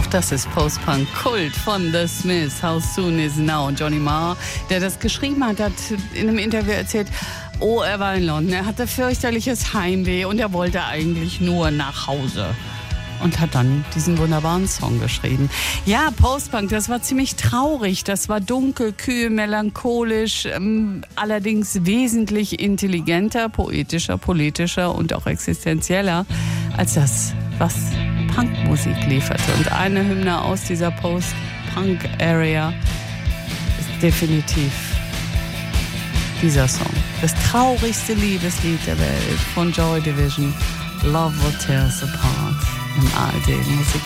das ist Post-Punk-Kult von The Smiths. How Soon Is Now. Johnny Marr, der das geschrieben hat, hat in einem Interview erzählt, er war in London, er hatte fürchterliches Heimweh und er wollte eigentlich nur nach Hause. Und hat dann diesen wunderbaren Song geschrieben. Ja, Post-Punk, das war ziemlich traurig. Das war dunkel, kühl, melancholisch, allerdings wesentlich intelligenter, poetischer, politischer und auch existenzieller als das, was Punkmusik lieferte. Und eine Hymne aus dieser Post-Punk-Area ist definitiv dieser Song. Das traurigste Liebeslied der Welt von Joy Division, Love What Tears Apart, im ARD Musikversprecher.